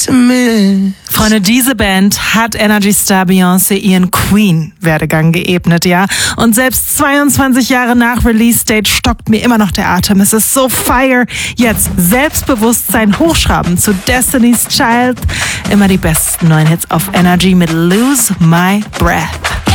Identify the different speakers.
Speaker 1: Freunde, diese Band hat Energy Star Beyoncé ihren Queen-Werdegang geebnet, ja. Und selbst 22 Jahre nach Release-Date stockt mir immer noch der Atem. Es ist so fire. Jetzt Selbstbewusstsein hochschrauben zu Destiny's Child. Immer die besten neuen Hits auf Energy mit Lose My Breath.